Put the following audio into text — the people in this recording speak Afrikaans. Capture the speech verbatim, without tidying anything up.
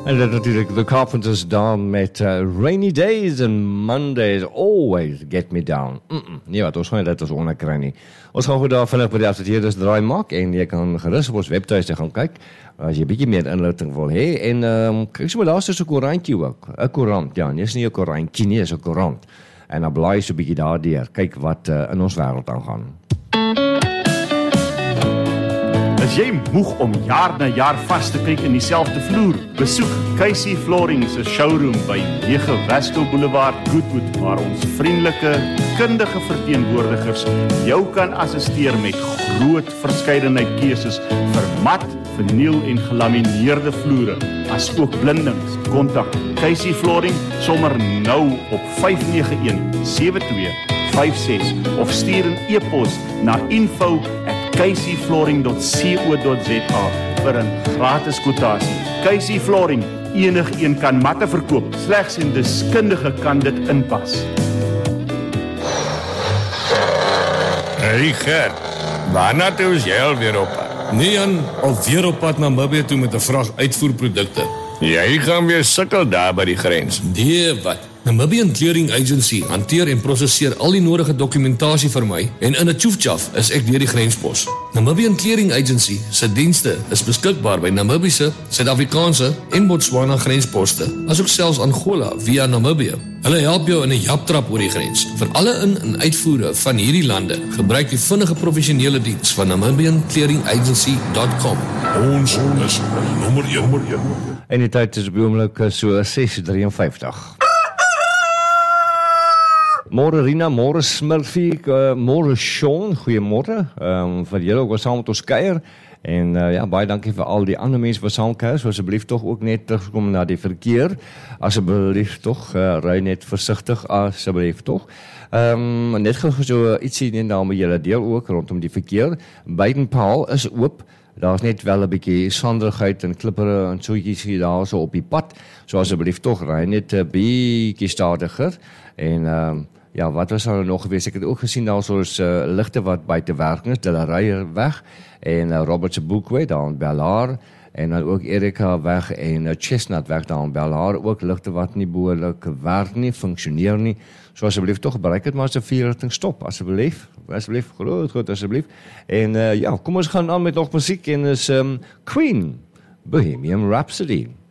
En dat natuurlijk The Carpenters dan met uh, Rainy Days and Mondays Always Get Me Down. Mm -mm. Nee wat, ons gaan dit as onderkry nie. Ons gaan goed daar vinnig by die adverteerders draai maak en jy kan gerus op ons webtuiste gaan kyk as jy bietjie meer inligting wil hê. En um, kyk so maar daar is 'n koerantjie ook. 'n Koerant, ja, nie is nie 'n koerantjie nie, is 'n koerant. En dan blaai so 'n bietjie daardeur, kyk wat uh, in ons wêreld aangaan. As jy moeg om jaar na jaar vas te kyk in dieselfde vloer, besoek Casey Flooring se showroom by nege Westel Boulevard, Goodwood, waar ons vriendelike, kundige verteenwoordigers jou kan assisteer met groot verskeidenheid keuses vir mat, verniel en gelamineerde vloere, as ook blindings. Kontak Casey Flooring sommer nou op vyf nege een sewe twee vyf ses of stuur 'n e-pos na info at casey flooring dot co dot za vir 'n gratis kwotasie. Casey Flooring, enigeen kan matte verkoop, slegs 'n deskundige kan dit inpas. Hey Gert, waarna toe is jy alweer op pad? Nee Jan, alweer op pad na Namibië toe met 'n vrag uitvoerprodukte. Jy gaan weer sukkel daar by die grens. Nee wat, Namibian Clearing Agency hanteer en prosesseer al die nodige dokumentasie vir my en in 'n tjoefjaf is ek deur die grenspos. Namibian Clearing Agency se dienste is beskikbaar by Namibiese, Suid-Afrikaanse en Botswana grensposte, asook selfs Angola via Namibië. Hulle help jou in 'n japtrap oor die grens. Vir alle in- en uitvoere van hierdie lande, gebruik die vinnige professionele diens van namibian clearing agency dot com. Ons is nommer een. En die tyd is op die oomblik so ses drieënvyftig. Môre Rina, môre Smurfie, uh, môre Sean, goeiemôre. Ehm um, vir julle ook wat saam met ons kuier. En uh, ja, baie dankie vir al die ander mense wat saam kuier. So asseblief tog ook net terugkom na die verkeer. Asseblief tog, uh, ry net versigtig asseblief tog. Ehm um, net gou so ietsie net daar met julle deel ook rondom die verkeer. Baden-Powell is oop. Daar's net wel 'n bietjie sanderigheid en klippere en soetjies hier daar so op die pad. So asseblief tog ry net 'n bietjie stadiger. En ehm um, ja, wat was daar nog gewees? Ek het ook gesien daar so is uh, ligte wat buite werk is, hulle ry weg en uh, Robert se Boekway daar in Bellaar en dan ook Erika weg en uh, Chestnut weg daar in Bellaar, ook ligte wat nie behoorlik werk nie, funksioneer nie. So asseblief tog bereik dit maar as 'n vierrigting stop, asseblief. Asseblief, groot, groot asseblief. En uh, ja, kom ons gaan aan met nog musiek en is um, Queen, Bohemian Rhapsody.